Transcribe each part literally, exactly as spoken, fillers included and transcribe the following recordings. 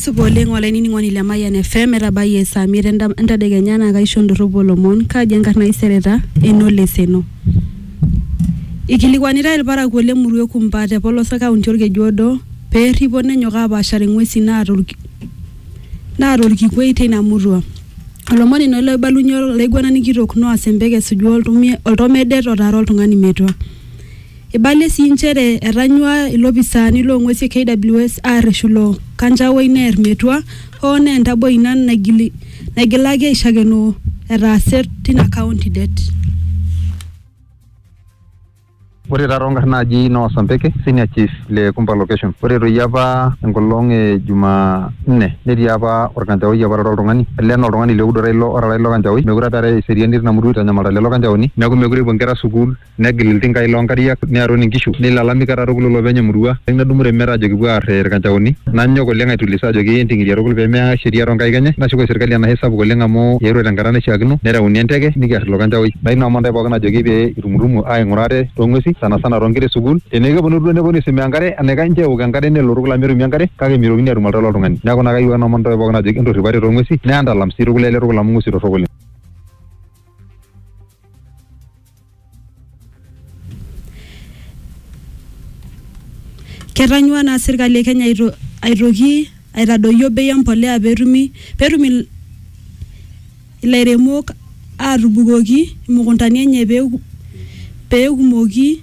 Supa oleng olainining'oni le Mayan F M etabayie saa miet entadekenya naa kaisho ndorropu olomon kaji enkarna isereta enoleseno. Ikilikuanitae irparakuo le Murue Kumba te Polosa County Orkejuodo pee erripo nenyok apaashare ng'uesi naata naata orkikwei teina murua. Olomoni ino loibalunye olaiguanani kitok Noah Sembeka esuju oltomedet otaara oltung'ani metua. Ibalie sii nchere etanyua ilopisaani loong'uesi K W S arreshu ilo kanchawoi neer metua hoo naa entaboi ina naigili naigilaki aishakenoo etaase tina county det. Ore taronga naaji Noah Sembeka senior chief le Kumba location. Ore toi apa enkolong e Jumanne netii apa orkanchawoi apa oltung'ani. Ele naa oltung'ani leudore ilo ora ilo kanchawoi. Mekure apa eetae eseriani tina murua itanyamalita lelo kanchaoni. Neeku mekure epuo nkera sukuul negil iltinkai loonkariak nearoni nkishu. Nilalamika taata kulo loopeny emurua. Nedumure mera ajo kipuo aar irkanchaoni. Nanyok oleng aitulisa ajoki enting'iria tukul pee meya sheria toonkaik enye. Nashuko serkali enashe sapuk oleng amu eetuo tenkata naishiakino nereuni enteke nikiarr ilo kanchawoi. Naina omontai pookin ajoki pee itumutumu aing'ura ate toong'uesi sana sana toonkera sukuul. Tenekeponu duo neponu aisumia enkare enaikash ninche eok enkare nelo tukul ametumi enkare kake mirokini aatum oltau loltung'ani. Neeku naa kayieu ena omontai pookin ajoki entorripari toong'uesi neandalam sii tukul ele tukul amu ng'uesi torrok oleng. Ketanyua naa serkali e Kenya aito, aitoki aitadoyio bei empolea peetumi peetumi ilairemok aatubukoki imukuntani enye peekumoki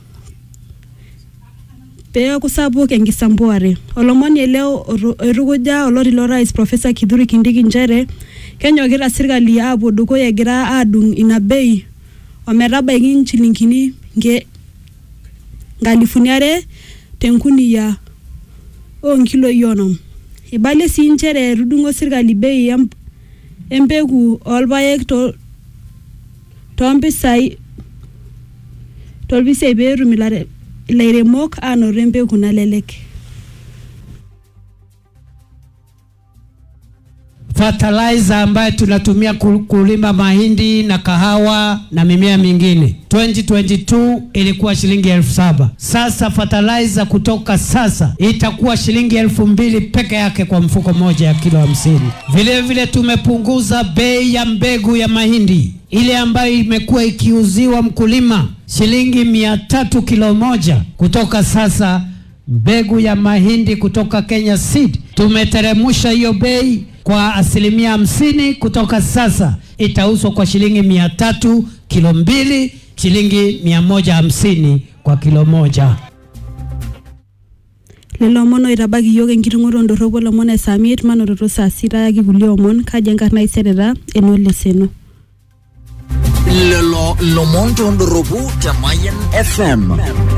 peeku sapuk enkisampuare. Olomoni ele oitukuja oloti lorais Professor Kithure Kindiki nchere kenyokita serkali aapuo dukuya egira aadung' ina bei ometabaiki nchilingini nkalifuni are tenkunia oonkiloi onom. Ibalie sii nchere etudung'o serkali bei empeku oorpaek to toompisai tolpisai peetum ilairemok aanoto empeku nalelek. Fertilizer ambayo tunatumia kulima mahindi na kahawa na mimea mingine twenty twenty-two ilikuwa shilingi elfu saba. Sasa fertilizer kutoka sasa itakuwa shilingi elfu mbili peke yake kwa mfuko moja ya kilo hamsini. Vile vile tumepunguza bei ya mbegu ya mahindi ile ambayo imekuwa ikiuziwa mkulima shilingi mia tatu kilo moja. Kutoka sasa mbegu ya mahindi kutoka Kenya Seed tumeteremusha hiyo bei kwa asilimia hamsini. Kutoka sasa itauzwa kwa shilingi mia tatu kilo mbili, shilingi mia moja hamsini kwa kilo moja. Lelo mono itabaki yoke nkitung'oro ndorropu lomon e saa miet manototo saa sita yaki kulie omon kaji enkarna isereta enoleseno. Lelo lomon tondorropu te Mayan F M.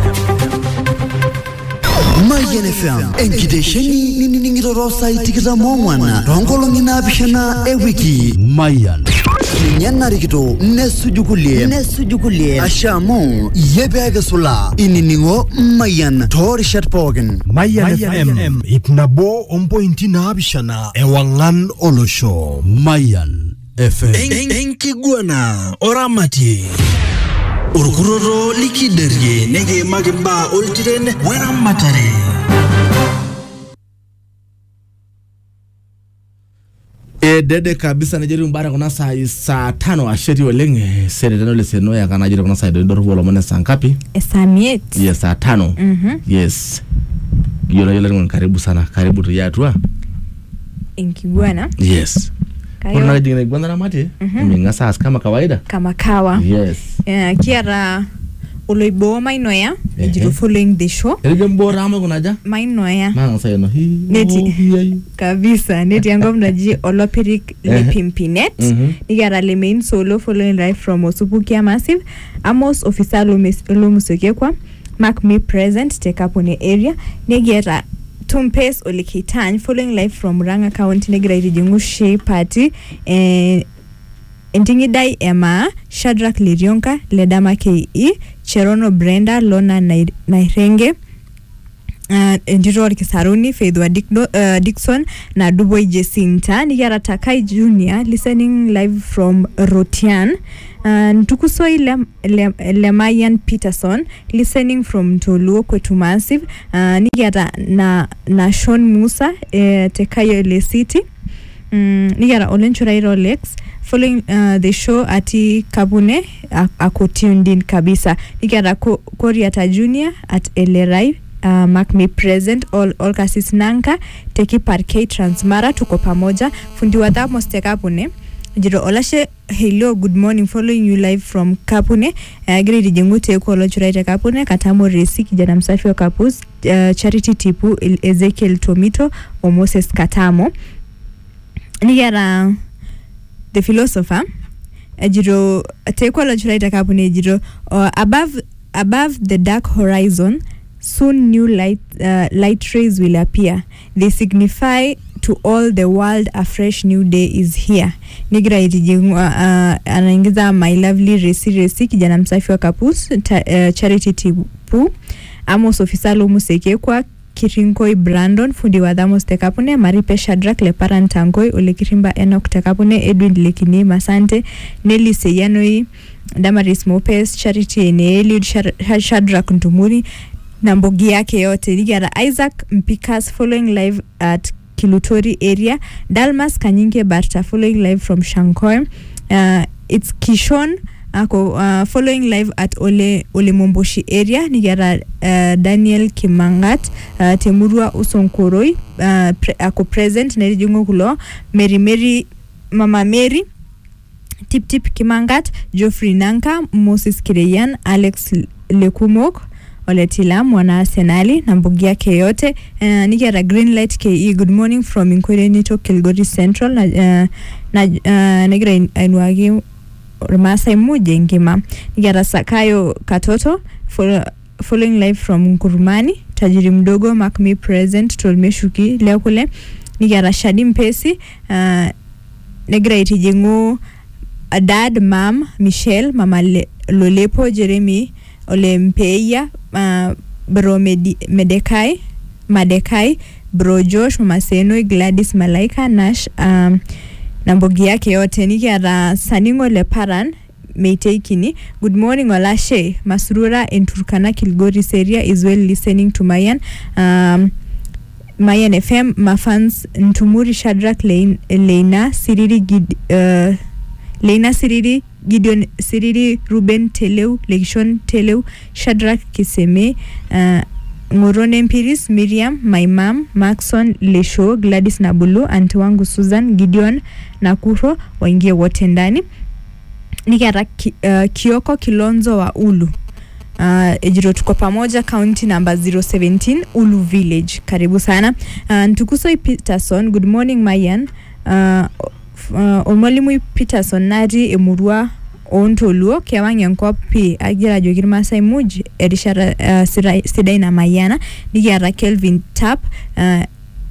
Mayan F M enkitesheni nining'ito sai tikitam ong'wan toonkolong'i naapishana ewiki. Mayan ninye narikito nesuju kulie nesuju kulie ashamu yepeake sula inining'o Mayan toorishat pookin. Mayan F M ip nabo ompointi naapishana ewang'an olosho. Mayan F M enkiguana oramati urkuroro likiderie nege magimba oltiren weramatare. E dede kabisa najeri mbara kuna saa saa tano asheri oleng senetano le seno ya kana jeri kuna saa ndoro bolo mona saa ngapi? Saa miet. Yes, saa tano. Mhm. Yes. Yona yona karibu sana. Karibu tu yatua. Enkiguana? Yes. Kuna jingine gwanda na mati? Minga saa kama kawaida? Kama kawa. Yes. Eh kiara Oloibo mainoya ejiru following the show. Ele mbora ama kunaja? Mainoya. Manga sayo no hi. Neti kabisa neti yango mnaji Olopirik le Pimpinet. Nikiara le main solo following live from Osupukia Massive. Amos officer Lomusokekwa. Mark me present take up on the area. Nikiara Tumpes Olikitany following live from Ranga County negira irijungushe party eh Entingidai Emma, Shadrack Lirionka, Ledama K E, Cherono Brenda, Lona Nairenge, uh, Njiro Kisaruni, Fedwa uh, Dixon, na Duboy Jacinta, Nigara Takai Junior, listening live from Rotian, uh, Ntukusoi Lem, Lem, Lemayan Peterson listening from Toluo Kwetu Massive, uh, nikiata na na Sean Musa eh, Tekayo Le City, mm, nikiata Olenchurai Rolex following uh, the show ati Kabune ako tuned in kabisa, nikiata Koriata Junior at Elerai. Uh, Mark me present all all Kasis Nanka Teki Parkei Transmara tuko pamoja fundi wa Thamos Tekapune jiro olashe hello good morning following you live from Kapune agri dijengute ko Olenchurai Tekapune Katamo Resi kijana msafi wa Kapus uh, Charity Tipu Ezekiel Tomito o Moses Katamo nigera the philosopher jiro teko Olenchurai Tekapune jiro uh, above above the dark horizon. Soon new light uh, light rays will appear. They signify to all the world a fresh new day is here. Nigra itijengu uh, anaingiza my lovely Resi Resi kijana msafi wa Kapus ta, uh, Charity Tipu Amos Ofisalo Musekekwa Kirinkoi Brandon fundi wa Thamos Tekapune Maripe Shadrack Leparan Tangoi Olekirimba Enoch Tekapune Edwin Lekini Masante Nelly Seyanoi Damaris Mopes Charity Eneeli Shadrack Ntumuri na mbogi yake yote. Nigara Isaac Mpikas following live at Kilutori area. Dalmas Kanyinge Barta following live from Shankoy. Uh, it's Kishon ako uh, following live at Ole Ole Momboshi area. Nigara uh, Daniel Kimangat uh, Temurua Usonkoroi uh, pre, ako present Nerijungo kulo Mary Mary Mama Mary Tip Tip Kimangat Geoffrey Nanka Moses Kireyan Alex Lekumok Oletila mwana Arsenali na mbugi yake yote. Uh, Nikiara Green Light K E good morning from Inquirenito Kilgori Central na uh, na uh, nigira ainuagi Masai Muje ngima. Nikiara Sakayo Katoto follow, following live from Nkurumani tajiri mdogo Mark me present Tolmeshuki leo kule. Nikiara Shadi Mpesi uh, nigira itijengu dad mam Michelle mama Le, Lolepo Jeremy Ole Mpeya uh, bro Medi, Medekai Madekai bro Josh mama Senoi Gladys Malaika Nash um, na mbogi yake yote. Nikiara Saningo Leparan Meiteikini good morning Olashe Masrura in Turkana Kilgori area is well listening to Mayan um, Mayan F M Mafans Ntumuri Shadrack Leina, Leina Siriri Gid, uh, Leina Siriri Gideon Siriri Ruben Teleu Lekshon Teleu Shadrack Kiseme uh, Ngorone Mpiris Miriam my mom Maxon Lesho Gladys Nabulu Auntie wangu Susan Gideon Nakuro waingie wote ndani. Nikiara ki, uh, Kioko Kilonzo wa Ulu uh, ejiro tuko pamoja county number zero seventeen Ulu village karibu sana. uh, Ntukusoi Peterson good morning Mayan uh, uh, Omolimu Peterson nari emurua ontoluo kiawanya nkopi agira jogir Masai Muji erishara uh, sira, sidai na Mayana. Nikiara Kelvin Tap uh,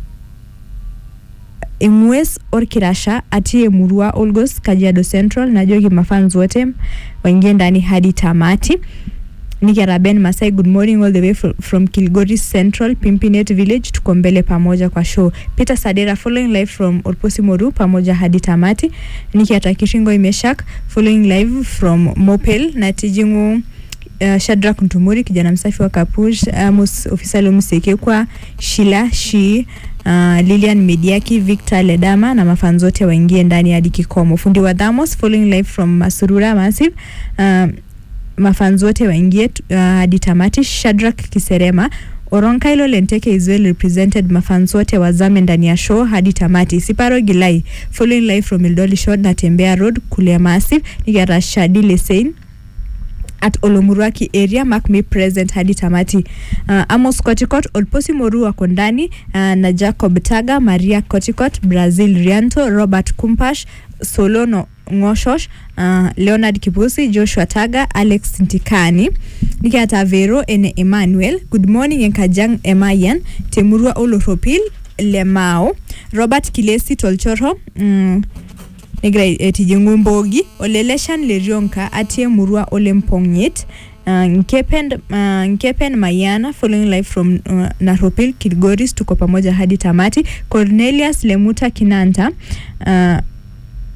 Emwes Orkirasha ati emurua Olgos Kajiado Central na jogi mafans wote waingie ndani hadi tamati. Nikiara Ben Masai good morning all the way from, from Kilgori Central Pimpinet village tuko mbele pamoja kwa show. Peter Sadera following live from Olposi Moru pamoja hadi tamati. Nikiata Kishingo Imeshak following live from Mopel na tijingu uh, Shadrack Ntumuri kijana msafi wa Kapush Amos Ofisalo Musekekwa Shila Shi uh, Lilian Mediaki Victor Ledama na mafans wote waingie ndani hadi kikomo. Fundi wa Thamos following live from Masurura Massive uh, mafans wote waingie hadi uh, tamati. Shadrack Kiserema Oronkailo Lenteke is well represented mafans wote wazame ndani ya show hadi tamati. Siparo Gilai following live from Ildoli Shod na Tembea Road kule Massive. Nikiara Shadi Lesein at Olomurwaki area Mark me present hadi tamati. uh, Amos Kotikot Olposi Moru wako ndani uh, na Jacob Taga Maria Kotikot Brazil Rianto Robert Kumpash Solono Ngoshosh uh, Leonard Kibusi Joshua Taga Alex Ntikani. Nikiata Vero ene Emmanuel good morning Enkajang Emayan Temurua Oloropil Lemao Robert Kilesi Tolchoro mm, Negra etijingu mbogi Oleleshan Lerionka atie murua Olempongit uh, Nkepen uh, Nkepen Mayana following live from uh, Naropil Kilgoris tuko pamoja hadi tamati. Cornelius Lemuta Kinanta uh,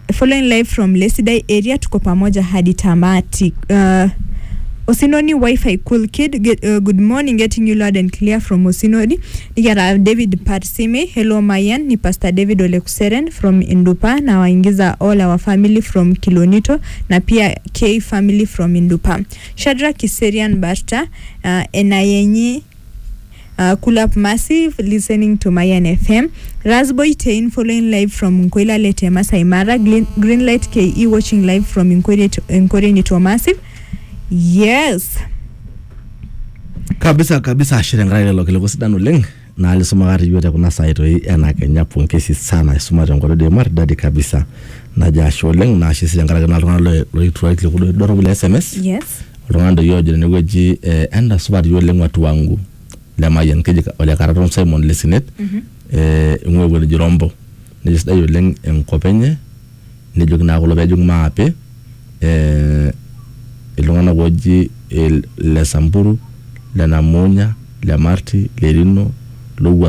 following live from Lesidai area, tuko pamoja hadi tamati. Uh, Osinoni Wi-Fi cool kid, get, uh, good morning, getting you loud and clear from Osinoni. Nikara David Parsime, hello Mayan, ni Pastor David Olekuseren from Indupa, na waingiza all our family from Kilonito, na pia K family from Indupa. Shadra Kiserian Barta, uh, Enayenyi, Uh, cool up massive listening to Mayan F M. Rasboy Tain following live from Nkwela Lete Masai Mara. Greenlight K E watching live from Nkwere Nito Massive. Yes. Kabisa kabisa ashirengara ile lokile kusidano leng na alisoma gari yote kuna site hii ana Kenya pongezi sana isoma ngoro de maridadi kabisa na jasho leng na ashirengara kana lona lo lo ile kudo doro bila S M S. Yes. Lona yoje ni weji eh, enda subari yo leng watu wangu la Mayan keje wale karaton Simon Lesinet Mhm. eh ngwe wele jirombo ni just ayo leng enkopenye ni jogna ko lo be jogma ape eh ilongana goji le Samburu le Namunya le Marti le Rino lo